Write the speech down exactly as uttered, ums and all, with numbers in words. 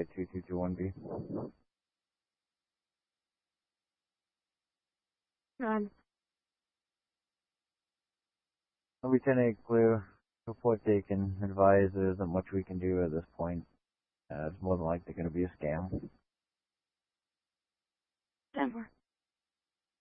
two two two one B. None. We ten eight clear. Report taken. Advise there isn't much we can do at this point. Uh, it's more than likely going to be a scam. Denver.